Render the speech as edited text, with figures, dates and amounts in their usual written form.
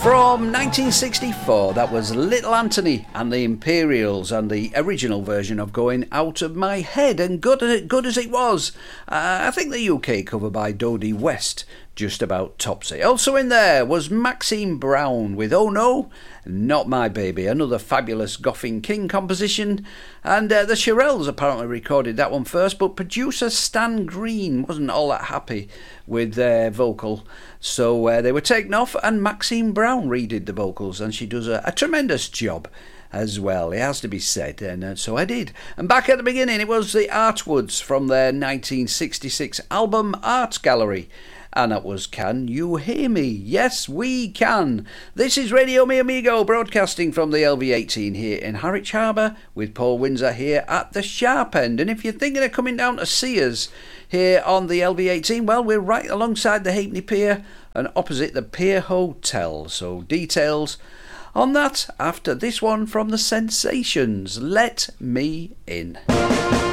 From 1964, that was Little Anthony and the Imperials, and the original version of Going Out of My Head, and good as it was. I think the UK cover by Dodie West just about tops it. Also in there was Maxine Brown with Oh No, Not My Baby, another fabulous Goffin King composition, and the Shirelles apparently recorded that one first, but producer Stan Green wasn't all that happy with their vocal, so they were taken off, and Maxine Brown redid the vocals, and she does a tremendous job as well, it has to be said, and so I did. And back at the beginning, it was the Artwoods from their 1966 album Art Gallery, and that was Can You Hear Me? Yes, we can. This is Radio Mi Amigo, broadcasting from the LV18 here in Harwich Harbour, with Paul Windsor here at the sharp end. And if you're thinking of coming down to see us here on the LV18, well, we're right alongside the Halfpenny Pier and opposite the Pier Hotel. So details on that after this one from the Sensations, Let Me In.